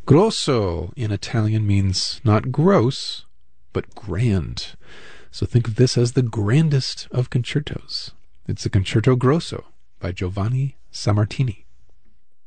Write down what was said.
Grosso in Italian means not gross, but grand. So think of this as the grandest of concertos. It's the Concerto Grosso by Giovanni Sammartini.